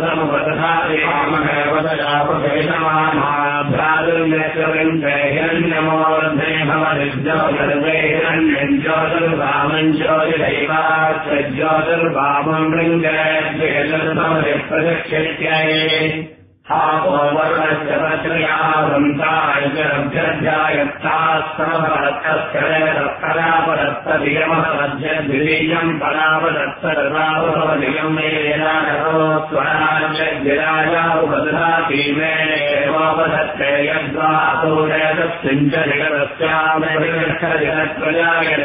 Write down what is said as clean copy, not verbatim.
भ्रातुर्यश्वरिन्द्रैरण्यमोर्धे भवतिज्योतिर्वेहिरण्यज्योतिर्भामञ्ज्योतिरैवाज्योतिर्भामम् वृङ्गज्योतिर्भवतिप्रदक्षित्यै वर्णस्य पत्रया वन्तायज्ञायत्तास्तमपरत्तस्करापरत्तधियमः परापरत्तरावभवधियम् मे स्वराजगिराजापदधाति मे एवोपधत्ते यद्वासो वेदस्सिञ्च जगदस्यामेव जगत्प्रजाय